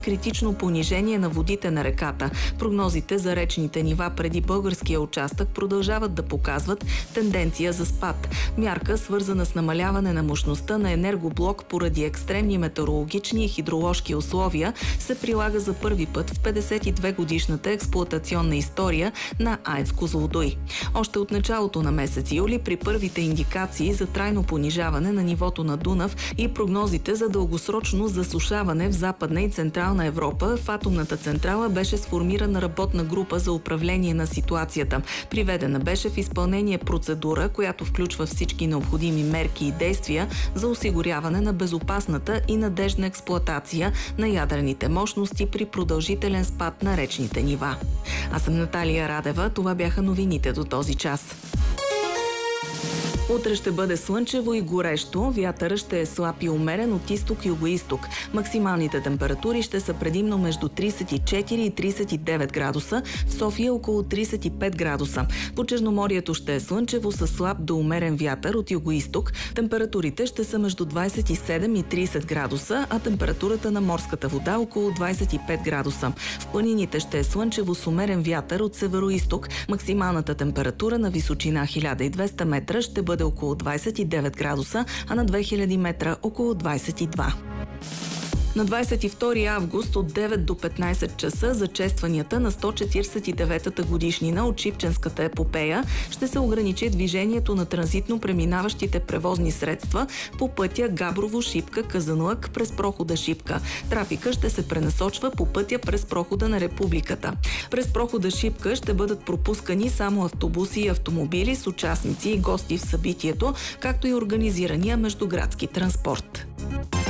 критично понижение на водите на реката. Прогнозите за речните нива преди българския участък продължават да показват тенденция за спад. Мярка, свързана с намаляване на мощността на енергоблок поради екстремни метеорологични и хидроложки условия, се прилага за първи път в 52-годишната експлоатационна история на АЕЦ Козлодуй. Още от началото на месец юли, при първите индикации за трайно понижаване на нивото на Дунав и прогнозите за дългосрочно засушаване в Западна и Централна Европа, в атомната централа беше сформирана работна група за управление на ситуацията. Приведена беше в изпълнение процедура, която включва всички необходими мерки и действия за осигуряване на безопасната и надеждна експлоатация на ядрените мощности при продължителен спад на речните нива. Аз съм Наталия Радева. Това бяха новините до този час. Утре ще бъде слънчево и горещо, вятърът ще е слаб и умерен от изток-югоизток. Максималните температури ще са предимно между 34 и 39 градуса, в София около 35 градуса. По Черноморието ще е слънчево с слаб до умерен вятър от югоизток. Температурите ще са между 27 и 30 градуса, а температурата на морската вода около 25 градуса. В планините ще е слънчево с умерен вятър от североизток. Максималната температура на височина 1200 метра ще бъде около 29 градуса, а на 2000 метра около 22. На 22 август от 9 до 15 часа за честванията на 149-та годишнина от Шипченската епопея ще се ограничи движението на транзитно преминаващите превозни средства по пътя Габрово-Шипка-Казанлък през прохода Шипка. Трафика ще се пренасочва по пътя през прохода на Републиката. През прохода Шипка ще бъдат пропускани само автобуси и автомобили с участници и гости в събитието, както и организирания междуградски транспорт.